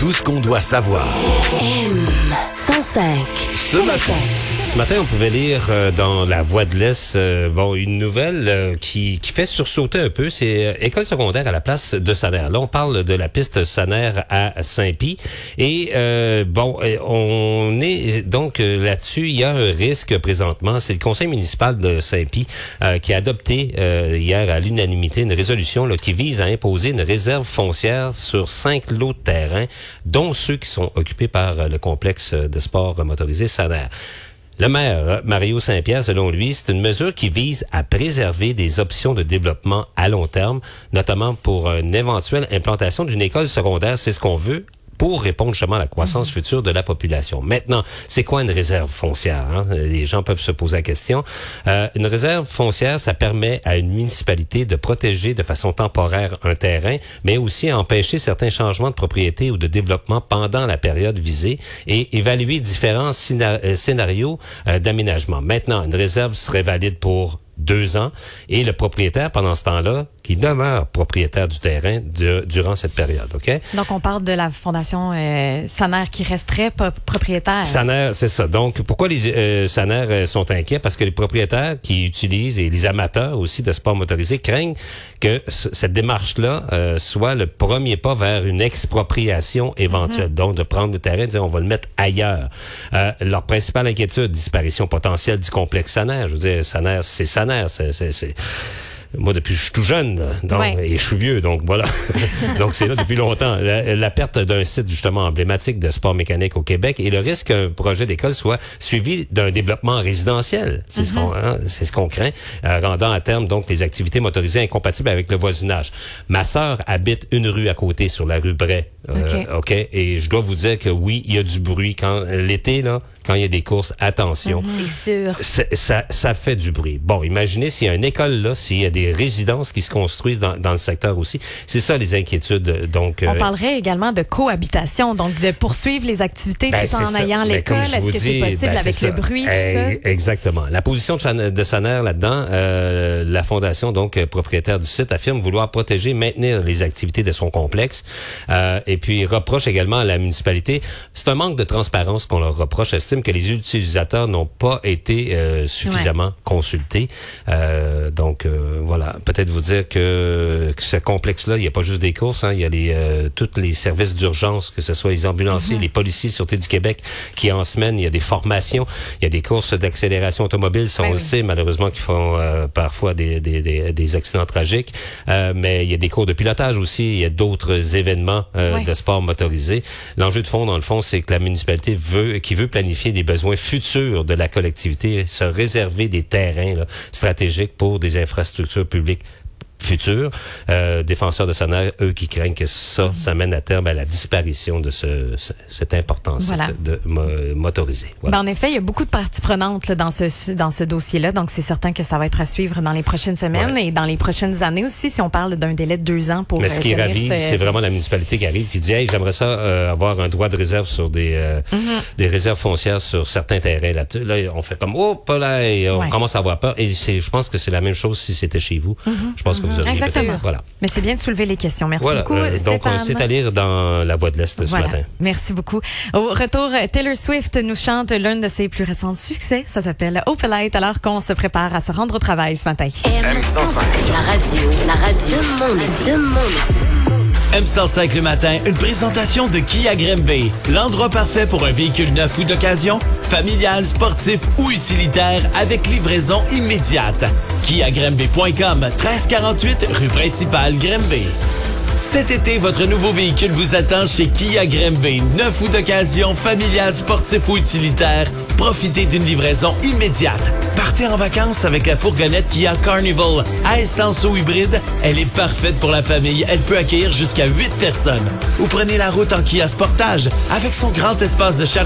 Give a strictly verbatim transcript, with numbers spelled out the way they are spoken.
Tout ce qu'on doit savoir. M cent cinq. Ce matin. Ce matin, on pouvait lire euh, dans La Voix de l'Est euh, bon, une nouvelle euh, qui, qui fait sursauter un peu. C'est euh, école secondaire à la place de Saner. Là, on parle de la piste Saner à Saint-Pie. Et euh, bon, on est donc euh, là-dessus. Il y a un risque présentement. C'est le conseil municipal de Saint-Pie euh, qui a adopté euh, hier à l'unanimité une résolution là, qui vise à imposer une réserve foncière sur cinq lots de terrain, dont ceux qui sont occupés par euh, le complexe de sport motorisé Saner. Le maire, Mario Saint-Pierre, selon lui, c'est une mesure qui vise à préserver des options de développement à long terme, notamment pour une éventuelle implantation d'une école secondaire. C'est ce qu'on veut pour répondre justement à la croissance mmh. future de la population. Maintenant, c'est quoi une réserve foncière? Hein? Les gens peuvent se poser la question. Euh, une réserve foncière, ça permet à une municipalité de protéger de façon temporaire un terrain, mais aussi à empêcher certains changements de propriété ou de développement pendant la période visée et évaluer différents scénarios euh, d'aménagement. Maintenant, une réserve serait valide pour deux ans et le propriétaire, pendant ce temps-là, qui demeure propriétaire du terrain de, durant cette période, OK? Donc, on parle de la fondation euh, Saner qui resterait p- propriétaire. Saner, c'est ça. Donc, pourquoi les euh, Saner sont inquiets? Parce que les propriétaires qui utilisent et les amateurs aussi de sport motorisé craignent que c- cette démarche-là euh, soit le premier pas vers une expropriation éventuelle. Mm-hmm. Donc, de prendre le terrain et de dire on va le mettre ailleurs. Euh, leur principale inquiétude, disparition potentielle du complexe Saner. Je veux dire, Saner, c'est Saner, c'est... c'est, c'est... Moi, depuis je suis tout jeune, donc, ouais. et je suis vieux, donc voilà. Donc, c'est là depuis longtemps. La, la perte d'un site, justement, emblématique de sport mécanique au Québec et le risque qu'un projet d'école soit suivi d'un développement résidentiel. C'est, mm-hmm. ce, qu'on, hein, c'est ce qu'on craint, euh, rendant à terme, donc, les activités motorisées incompatibles avec le voisinage. Ma sœur habite une rue à côté, sur la rue Bray. Euh, OK. OK. Et je dois vous dire que oui, il y a du bruit. Quand l'été, là, quand il y a des courses, attention. Mm-hmm. C'est sûr. C'est, ça, ça fait du bruit. Bon, imaginez s'il y a une école là, s'il y a des résidences qui se construisent dans, dans le secteur aussi. C'est ça les inquiétudes. Donc, on euh, parlerait également de cohabitation, donc de poursuivre les activités ben, tout en ça. ayant ben, l'école. Est-ce que dis, c'est possible ben, avec c'est le bruit, tout eh, ça? Exactement. La position de, de Saner là-dedans, euh, la fondation, donc propriétaire du site, affirme vouloir protéger, maintenir les activités de son complexe euh, et puis reproche également à la municipalité. C'est un manque de transparence qu'on leur reproche. Estime que les utilisateurs n'ont pas été euh, suffisamment ouais. consultés. Euh, donc, euh, voilà. Peut-être vous dire que, que ce complexe-là, il n'y a pas juste des courses, hein, il y a les, euh, tous les services d'urgence, que ce soit les ambulanciers, mm-hmm. les policiers, Sûreté du Québec, qui en semaine, il y a des formations, il y a des courses d'accélération automobile, ça on le sait, malheureusement, qui font euh, parfois des, des, des, des accidents tragiques. Euh, mais il y a des cours de pilotage aussi, il y a d'autres événements euh, ouais. de sport motorisé. L'enjeu de fond, dans le fond, c'est que la municipalité veut, qui veut planifier des besoins futurs de la collectivité, se réserver des terrains là, stratégiques pour des infrastructures publiques futures. Euh, défenseurs de Saner, eux qui craignent que ça, ça mène à terme à la disparition de ce, ce cette importance voilà. de, de mo, motorisé. Voilà. Ben, en effet, il y a beaucoup de parties prenantes là, dans ce dans ce dossier-là, donc c'est certain que ça va être à suivre dans les prochaines semaines ouais. et dans les prochaines années aussi, si on parle d'un délai de deux ans pour. Mais ce qui euh, ravit, ce... c'est vraiment la municipalité qui arrive et dit hey, j'aimerais ça euh, avoir un droit de réserve sur des euh, mm-hmm. des réserves foncières sur certains terrains là. Là, on fait comme oh pas là, et on ouais. commence à avoir peur. Et c'est, je pense que c'est la même chose si c'était chez vous. Mm-hmm. Je pense mm-hmm. que vous auriez exactement. Voilà. Mais c'est bien de soulever les questions. Merci voilà. beaucoup, euh, Stéphane. Donc, c'est à lire dans La Voix de l'Est voilà. ce matin. Merci beaucoup. Au retour, Taylor Swift nous chante l'un de ses plus récents succès. Ça s'appelle Opalite, alors qu'on se prépare à se rendre au travail ce matin. M cent cinq, la radio, la radio de mon été, de mon été. M cent cinq le matin, une présentation de Kia Grimby. L'endroit parfait pour un véhicule neuf ou d'occasion, familial, sportif ou utilitaire, avec livraison immédiate. Kia Grimby point com, treize quarante-huit rue principale Grimby. Cet été, votre nouveau véhicule vous attend chez Kia Grimby. Neuf ou d'occasion, familial, sportif ou utilitaire. Profitez d'une livraison immédiate. Partez en vacances avec la fourgonnette Kia Carnival. À essence ou hybride, elle est parfaite pour la famille. Elle peut accueillir jusqu'à huit personnes. Ou prenez la route en Kia Sportage avec son grand espace de charge